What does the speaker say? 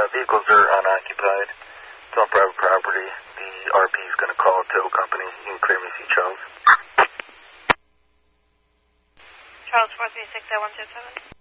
vehicles are unoccupied. It's on private property. The RP is going to call a tow company. You can clear me, see Charles. Charles 436-0127.